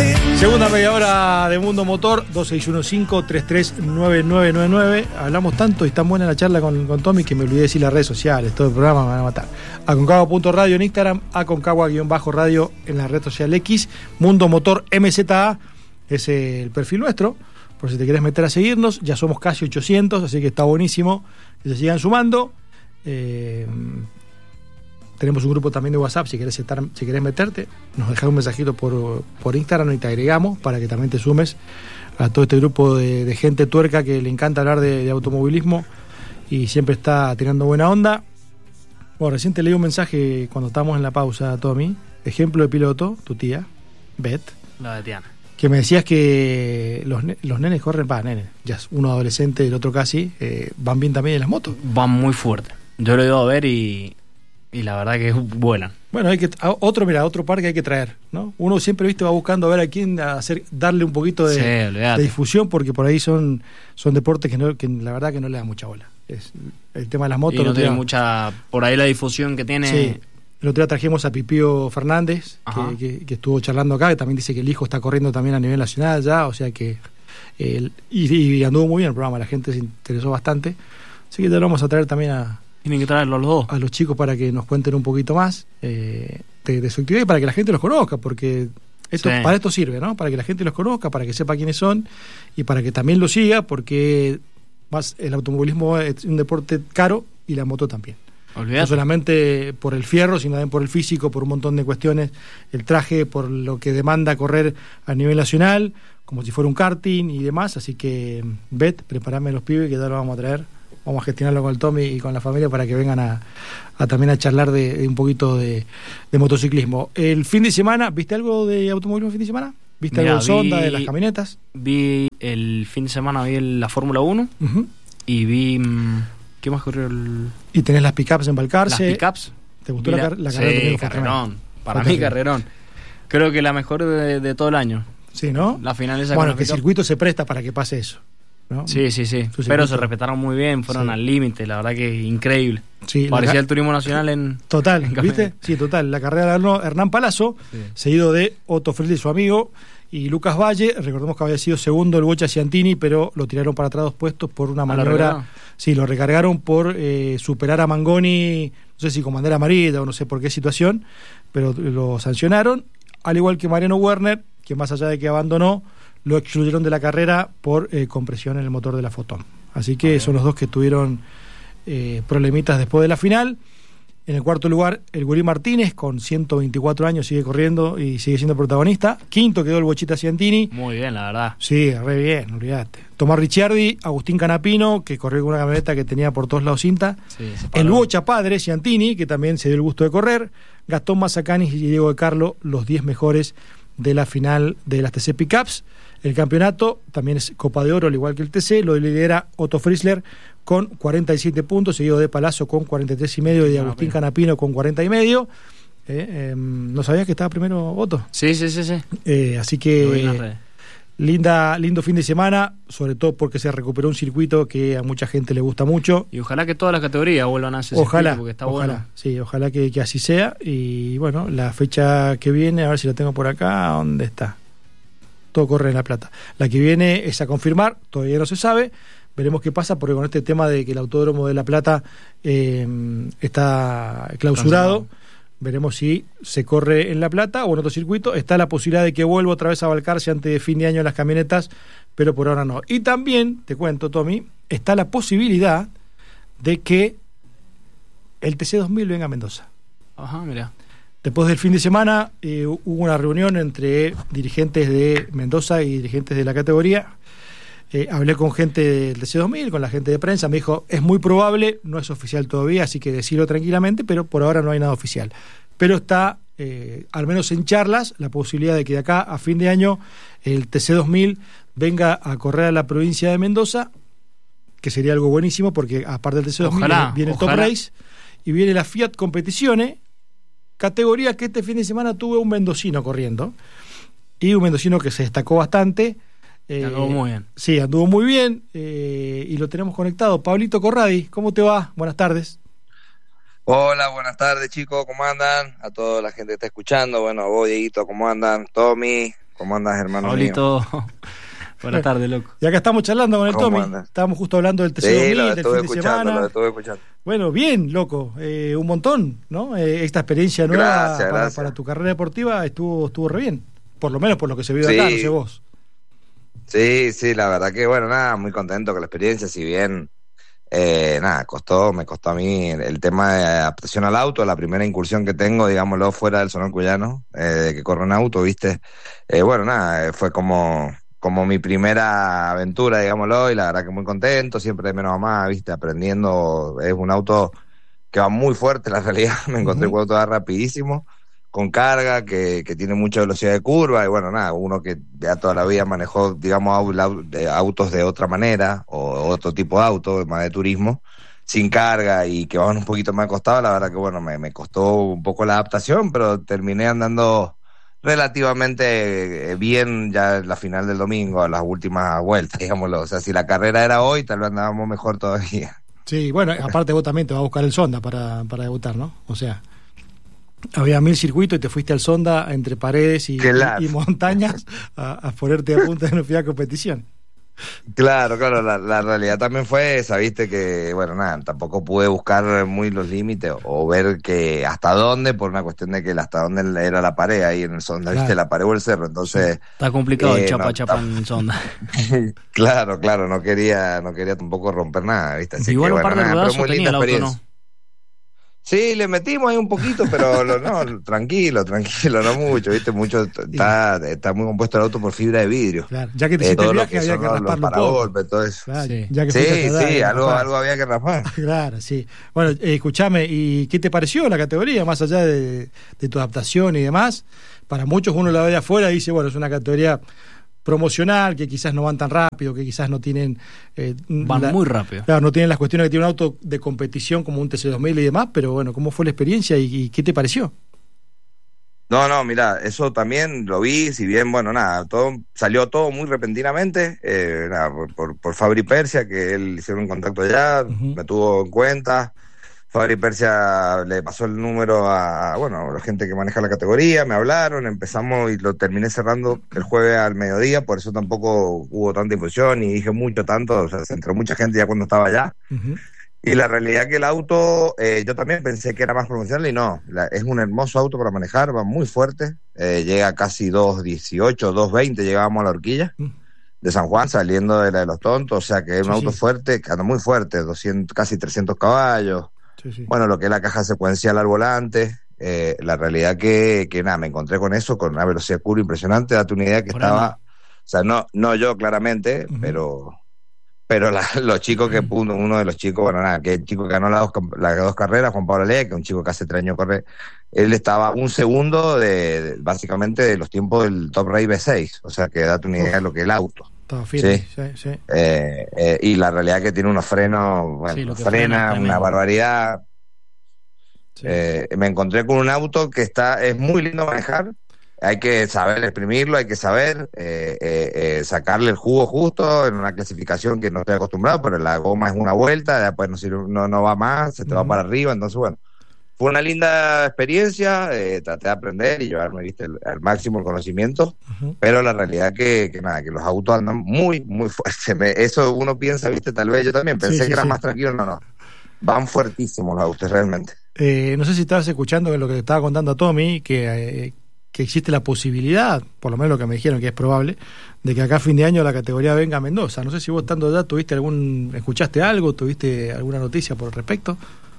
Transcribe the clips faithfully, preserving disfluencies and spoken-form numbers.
Segunda media hora de Mundo Motor, dos seis uno cinco, tres tres nueve nueve nueve nueve. Hablamos tanto y tan buena la charla con, con Tommy que me olvidé decir las redes sociales, todo el programa me van a matar. Aconcagua punto radio en Instagram, Aconcagua-radio en la red social X, Mundo Motor M Z A es el perfil nuestro, por si te querés meter a seguirnos, ya somos casi ochocientos, así que está buenísimo que se sigan sumando. Eh, Tenemos un grupo también de WhatsApp, si querés estar, si querés meterte, nos dejás un mensajito por, por Instagram y te agregamos para que también te sumes a todo este grupo de, de gente tuerca que le encanta hablar de, de automovilismo y siempre está tirando buena onda. Bueno, recién te leí un mensaje cuando estábamos en la pausa, Tommy, ejemplo de piloto, tu tía, Beth. La de Tiana. Que me decías que los, los nenes corren, va, nenes, ya uno adolescente y el otro casi, eh, van bien también en las motos. Van muy fuerte. Yo lo he ido a ver y... Y la verdad que vuelan. Bueno, hay que otro, mira, otro par que hay que traer, ¿no? Uno siempre, viste, va buscando a ver a quién hacer, darle un poquito de, sí, de difusión, porque por ahí son, son deportes que, no, que la verdad que no le da mucha bola. Es el tema de las motos. Y no tiene da, mucha, por ahí la difusión que tiene. Sí. El otro día trajimos a Pipío Fernández, que, que, que estuvo charlando acá, que también dice que el hijo está corriendo también a nivel nacional ya, o sea que el, y, y anduvo muy bien el programa, la gente se interesó bastante. Así que te lo vamos a traer también a Tienen que traerlo a los dos. A los chicos para que nos cuenten un poquito más eh, de, de su actividad y para que la gente los conozca, porque esto sí. Para esto sirve, ¿no? Para que la gente los conozca, para que sepa quiénes son y para que también lo siga, porque más el automovilismo es un deporte caro y la moto también. Olvídate. No solamente por el fierro, sino también por el físico, por un montón de cuestiones, el traje, por lo que demanda correr a nivel nacional, como si fuera un karting y demás. Así que, Beth, preparame los pibes que ya lo vamos a traer. Vamos a gestionarlo con el Tommy y con la familia para que vengan a, a también a charlar de, de un poquito de, de motociclismo. El fin de semana, ¿viste algo de automovilismo el fin de semana? ¿Viste Mirá, algo de Sonda, vi, de las camionetas? Vi el fin de semana, vi la Fórmula uno uh-huh. y vi... ¿Qué más corrió? El... Y tenés las pickups en Balcarce. Las pickups. ¿Te gustó la, la, la carrera? Sí, carrerón. Para mí, carrerón. Creo que la mejor de, de todo el año. Sí, ¿no? La final esa. Bueno, que el circuito se presta para que pase eso, ¿no? Sí, sí, sí. Pero se respetaron muy bien, fueron sí. al límite, la verdad que increíble. Sí, parecía el turismo nacional en... Total, en ¿viste? Sí, total. La carrera de Hernán Palazzo, sí. seguido de Otto Friedl y su amigo, y Lucas Valle. Recordemos que había sido segundo el Bocha Ciantini, pero lo tiraron para atrás dos puestos por una maniobra... ¿Lo sí, lo recargaron por eh, superar a Mangoni, no sé si con bandera amarilla o no sé por qué situación, pero lo sancionaron, al igual que Mariano Werner, que más allá de que abandonó, lo excluyeron de la carrera por eh, compresión en el motor de la Fotón. Así que okay. son los dos que tuvieron eh, problemitas después de la final. En el cuarto lugar, el Gurí Martínez, con ciento veinticuatro años, sigue corriendo y sigue siendo protagonista. Quinto quedó el Bochita Ciantini. Muy bien, la verdad. Sí, re bien, olvídate. Tomás Ricciardi, Agustín Canapino, que corrió con una camioneta que tenía por todos lados cinta. Sí, el Bocha padre, Ciantini, que también se dio el gusto de correr. Gastón Mazzacanis y Diego de Carlo, los diez mejores de la final de las T C Pickups. El campeonato también es Copa de Oro, al igual que el T C, lo lidera Otto Frizzler con cuarenta y siete puntos, seguido de Palazzo con cuarenta y tres y medio y de Agustín no, Canapino con cuarenta y medio. Eh, eh, ¿No sabías que estaba primero Otto? Sí, sí, sí, sí. Eh, así que linda, lindo fin de semana, sobre todo porque se recuperó un circuito que a mucha gente le gusta mucho. Y ojalá que todas las categorías vuelvan a ese ojalá, circuito porque está ojalá, bueno. Sí, ojalá que, que así sea. Y bueno, la fecha que viene, a ver si la tengo por acá, ¿dónde está? Todo corre en La Plata. La que viene es a confirmar, todavía no se sabe, veremos qué pasa, porque con este tema de que el Autódromo de La Plata eh, está clausurado, veremos si se corre en La Plata o en otro circuito. Está la posibilidad de que vuelva otra vez a Balcarce antes de fin de año las camionetas, pero por ahora no. Y también, te cuento, Tommy, está la posibilidad de que el T C dos mil venga a Mendoza. Ajá, mira. Después del fin de semana eh, hubo una reunión entre dirigentes de Mendoza y dirigentes de la categoría. Eh, hablé con gente del T C dos mil, con la gente de prensa, me dijo, es muy probable, no es oficial todavía, así que decirlo tranquilamente, pero por ahora no hay nada oficial. Pero está, eh, al menos en charlas, la posibilidad de que de acá a fin de año el T C dos mil venga a correr a la provincia de Mendoza, que sería algo buenísimo, porque aparte del T C dos mil ojalá, viene el Top Race y viene la Fiat Competizione, categoría que este fin de semana tuve un mendocino corriendo, y un mendocino que se destacó bastante. Eh, anduvo muy bien. Sí, anduvo muy bien, eh, y lo tenemos conectado. Pablito Corradi, ¿cómo te va? Buenas tardes. Hola, buenas tardes, chicos, ¿cómo andan? A toda la gente que está escuchando, bueno, a vos, Dieguito, ¿cómo andan? Tommy, ¿Cómo andas, hermano Pablito, buenas tardes, loco. Y acá estamos charlando con el ¿Cómo Tommy. andas? Estábamos justo hablando del T C Sí, dos mil, lo del estuve fin de escuchando, semana. lo estuve escuchando. Bueno, bien, loco. Eh, un montón, ¿no? Eh, esta experiencia nueva Gracias, para, gracias. para tu carrera deportiva estuvo, estuvo re bien. Por lo menos por lo que se vio Sí. acá, no sé vos. Sí, sí, la verdad que, bueno, nada, muy contento con la experiencia, si bien, eh, nada, costó, me costó a mí el, el tema de adaptación al auto, la primera incursión que tengo, digámoslo, fuera del Sonor Cuyano, eh, de que corro en auto, ¿viste? Eh, bueno, nada, eh, fue como, como mi primera aventura, digámoslo, y la verdad que muy contento, siempre de menos a más, ¿viste? Aprendiendo, es un auto que va muy fuerte, la realidad, me encontré Ujú. con un auto que va rapidísimo, con carga, que, que tiene mucha velocidad de curva, y bueno, nada, uno que ya toda la vida manejó, digamos, au- lau- de autos de otra manera, o otro tipo de auto, más de turismo, sin carga y que van un poquito más costados, la verdad que bueno, me, me costó un poco la adaptación, pero terminé andando relativamente eh, bien ya en la final del domingo, a las últimas vueltas, digámoslo, o sea, si la carrera era hoy, tal vez andábamos mejor todavía. Sí, bueno, aparte vos también te vas a buscar el Sonda para, para debutar, ¿no? O sea, había mil circuitos y te fuiste al Sonda entre paredes y, Claro. y, y montañas a, a ponerte a punta de una final competición. Claro, claro, la, la realidad también fue esa, viste, que, bueno, nada, tampoco pude buscar muy los límites o ver que hasta dónde, por una cuestión de que el hasta dónde era la pared ahí en el Sonda, Claro. viste, la pared o el cerro, entonces, Está complicado Eh, el chapa no, chapa tam- en sonda. claro, claro, no quería, no quería tampoco romper nada, viste, así Igual que, un bueno, par de nada, pero rodazos muy tenía linda el auto, experiencia. ¿no? Sí, le metimos ahí un poquito, pero lo- no, tranquilo, tranquilo, no mucho, viste, mucho, está, está muy compuesto el auto por fibra de vidrio. Claro, ya que te Eh, hiciste el todo lo viaje que había son que los, los rasparlo un poco. paragolpes, todo eso. Claro, Sí. ya que fuiste Sí, hasta allá, sí, había que algo, raspar. algo había que raspar. Claro, sí. Bueno, eh, escúchame, ¿y qué te pareció la categoría, más allá de, de tu adaptación y demás? Para muchos uno la ve de afuera y dice, bueno, es una categoría promocional, que quizás no van tan rápido, que quizás no tienen... eh, Van la- muy rápido. Claro, no tienen las cuestiones que tiene un auto de competición como un T C dos mil y demás, pero bueno, ¿cómo fue la experiencia y, y qué te pareció? No, no, mira, eso también lo vi, si bien, bueno, nada, todo salió todo muy repentinamente, eh, nada, por, por, por Fabri Persia, que él hicieron un contacto allá, Ujú. me tuvo en cuenta. Fabri Persia le pasó el número a, bueno, a la gente que maneja la categoría, me hablaron, empezamos y lo terminé cerrando el jueves al mediodía, por eso tampoco hubo tanta infusión y dije mucho tanto, o sea, se entró mucha gente ya cuando estaba allá. Ujú. Y la realidad que el auto, eh, yo también pensé que era más promocional y no, la- es un hermoso auto para manejar, va muy fuerte, eh, llega a casi dos dieciocho, dos veinte, llegábamos a la horquilla Mm. de San Juan saliendo de la de los tontos, o sea que es un Sí, auto sí. fuerte, que anda muy fuerte, doscientos, casi trescientos caballos, Sí, sí. bueno, lo que es la caja secuencial al volante, eh, la realidad que, que nada, me encontré con eso, con una velocidad de curva impresionante, date una idea que Por estaba, año. o sea, no, no yo claramente, Ujú. pero pero la- los chicos que pudo, uno de los chicos, bueno, nada, que el chico que ganó las dos, camp- las dos carreras, Juan Pablo Lea, que es un chico que hace tres años corre, él estaba un segundo de, de- básicamente de los tiempos del Top Race V seis, o sea que date una idea de lo que es el auto. Estaba firme, Sí. sí, sí. Eh, eh, y la realidad es que tiene unos frenos, bueno, Sí, lo que frena, frena es una tremendo. barbaridad. Sí. Eh, me encontré con un auto que está, es muy lindo manejar, hay que saber exprimirlo, hay que saber eh, eh, eh, sacarle el jugo justo en una clasificación que no estoy acostumbrado, pero la goma es una vuelta, después no, sirve- no, no va más, se te va Ujú. para arriba, entonces bueno, fue una linda experiencia, eh, traté de aprender y llevarme, viste, el- al máximo el conocimiento, Ujú. pero la realidad que, que nada, que los autos andan muy, muy fuertes, Me- eso uno piensa, viste, tal vez yo también pensé Sí, sí, que era sí. más tranquilo, no, no, van fuertísimos los autos realmente. Eh, no sé si estabas escuchando lo que le estaba contando a Tommy, que, eh, que existe la posibilidad, por lo menos lo que me dijeron que es probable, de que acá a fin de año la categoría venga a Mendoza. No sé si vos estando allá tuviste algún, escuchaste algo, tuviste alguna noticia por el respecto.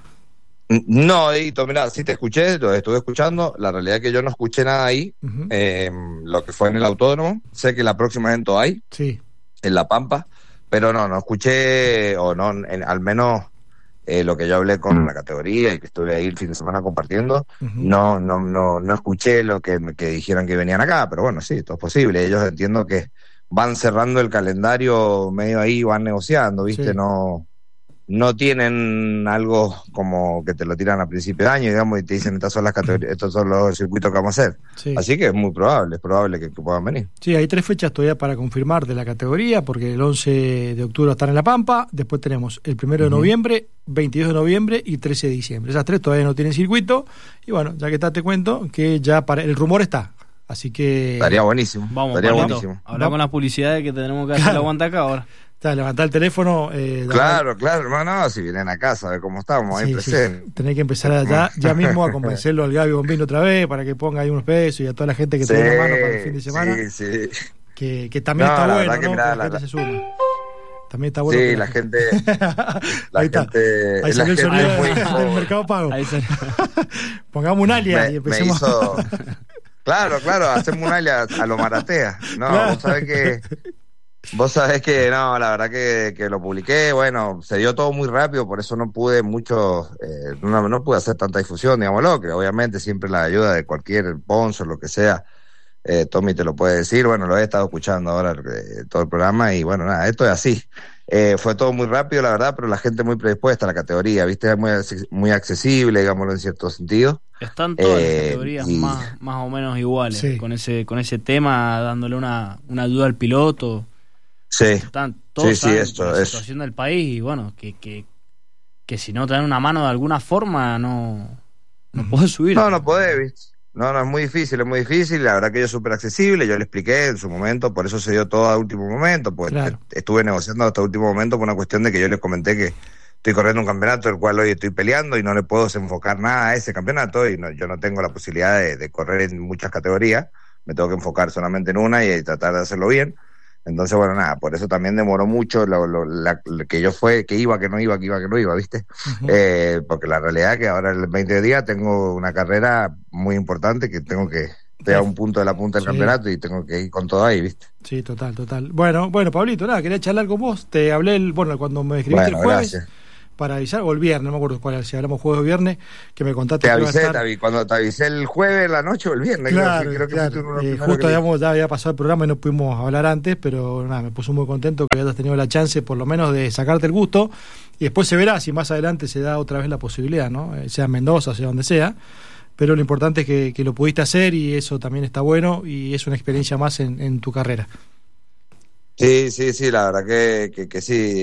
No, Edito, mira, sí te escuché, lo estuve escuchando. La realidad es que yo no escuché nada ahí, Ujú. eh, lo que fue en el autódromo. Sé que la próxima evento hay, Sí. en La Pampa, pero no, no escuché, o no, en- al menos eh, lo que yo hablé con la categoría y que estuve ahí el fin de semana compartiendo, Ujú. no, no, no, no escuché lo que, que dijeron que venían acá, pero bueno, sí, todo es posible. Ellos entiendo que van cerrando el calendario medio ahí, van negociando, ¿viste? Sí. No. No tienen algo como que te lo tiran a principio de año, digamos, y te dicen estas son las categorías, estos son los circuitos que vamos a hacer. Sí. Así que es muy probable, es probable que, que puedan venir. Sí, hay tres fechas todavía para confirmar de la categoría, porque el once de octubre están en La Pampa, después tenemos el primero de Ujú. noviembre, veintidós de noviembre y trece de diciembre. Esas tres todavía no tienen circuito, y bueno, ya que está te cuento que ya para el rumor está. Así que... Estaría buenísimo. Vamos, estaría Pablito, buenísimo. hablar con las publicidades que tenemos que hacer Claro. la aguanta acá ahora. Está, levantar el teléfono. Eh, Claro, claro, hermano, si vienen a casa a ver cómo estamos, ahí Sí, presentes. sí. Tenés que empezar allá, ya mismo a convencerlo al Gaby Bombino otra vez para que ponga ahí unos pesos y a toda la gente que Sí, te dé la mano para el fin de semana. Sí, sí. Que, que también No, está la bueno, verdad que ¿no? mirá, Que la la- gente la- se suma. También está bueno. Sí, que la gente. La Ahí está. gente. Ahí la salió el gente sonido es muy del joven. Mercado Pago. Ahí se... Pongamos un alias y me, me empecemos. hizo. Claro, claro, hacemos un alias a lo Maratea. No, Claro. vos sabés que. Vos sabés que no, la verdad que, que lo publiqué, bueno, se dio todo muy rápido, por eso no pude mucho, eh, no, no pude hacer tanta difusión, digámoslo, que obviamente siempre la ayuda de cualquier sponsor, lo que sea, eh, Tommy te lo puede decir, bueno, lo he estado escuchando ahora eh, todo el programa y bueno, nada, esto es así. Eh, fue todo muy rápido, la verdad, pero la gente muy predispuesta a la categoría, ¿viste? Es muy, acce- muy accesible, digámoslo en cierto sentido. Están todas Eh, las categorías y- más, más o menos iguales, Sí. con ese con ese tema, dándole una, una ayuda al piloto. Sí, Están todos Sí, sí, saben esto la es- situación del país y bueno, que, que, que si no te dan una mano de alguna forma no, no puedes subir. no, no podés, ¿viste? No, no, es muy difícil, es muy difícil, la verdad que yo es súper accesible, yo le expliqué en su momento, por eso se dio todo a último momento, pues Claro. estuve negociando hasta último momento por una cuestión de que yo les comenté que estoy corriendo un campeonato el cual hoy estoy peleando y no le puedo desenfocar nada a ese campeonato y no, yo no tengo la posibilidad de, de correr en muchas categorías, me tengo que enfocar solamente en una y tratar de hacerlo bien. Entonces, bueno, nada, por eso también demoró mucho lo, lo, la, lo que yo fue, que iba, que no iba, que iba, que no iba, ¿viste? Ujú. Eh, porque la realidad es que ahora el veinte de día tengo una carrera muy importante que tengo que estoy a un punto de la punta del Sí. campeonato y tengo que ir con todo ahí, ¿viste? Sí, total, total. Bueno, bueno, Pablito, nada, quería charlar con vos. Te hablé, el, bueno, cuando me escribiste Bueno, el jueves gracias. para avisar, o el viernes, no me acuerdo cuál era, si hablamos jueves o viernes, que me contaste Te que iba a avisé, estar... te avi- cuando te avisé el jueves, la noche o el viernes, creo Claro, que- creo que claro. fuiste uno de los Eh, primeros justo que- habíamos, ya había pasado el programa y no pudimos hablar antes, pero nada, me puso muy contento que hayas tenido la chance, por lo menos, de sacarte el gusto. Y después se verá si más adelante se da otra vez la posibilidad, ¿no? Eh, sea en Mendoza, sea donde sea. Pero lo importante es que, que lo pudiste hacer y eso también está bueno y es una experiencia más en, en tu carrera. Sí, sí, sí, la verdad que, que, que sí.